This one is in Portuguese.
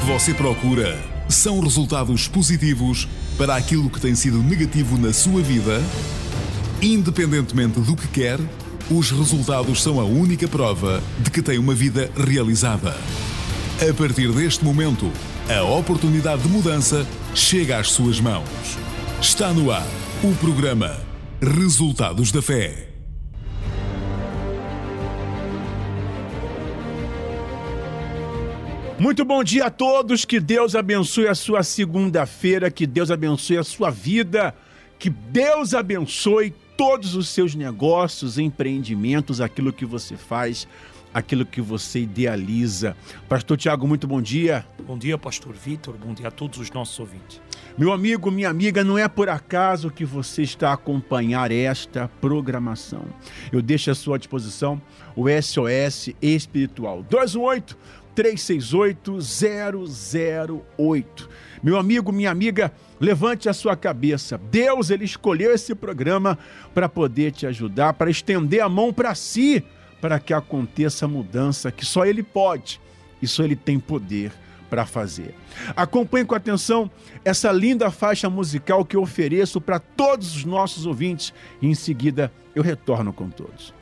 você procura são resultados positivos para aquilo que tem sido negativo na sua vida? Independentemente do que quer, os resultados são a única prova de que tem uma vida realizada. A partir deste momento, a oportunidade de mudança chega às suas mãos. Está no ar o programa Resultados da Fé. Muito bom dia a todos, que Deus abençoe a sua segunda-feira, que Deus abençoe a sua vida, que Deus abençoe todos os seus negócios, empreendimentos, aquilo que você faz, aquilo que você idealiza. Pastor Tiago, muito bom dia. Bom dia, Pastor Vitor, bom dia a todos os nossos ouvintes. Meu amigo, minha amiga, não é por acaso que você está a acompanhar esta programação. Eu deixo à sua disposição o SOS Espiritual 218-368-008. Meu amigo, minha amiga, levante a sua cabeça. Deus, Ele escolheu esse programa para poder te ajudar, para estender a mão para si, para que aconteça a mudança que só Ele pode e só Ele tem poder para fazer. Acompanhe com atenção essa linda faixa musical que eu ofereço para todos os nossos ouvintes e em seguida eu retorno com todos.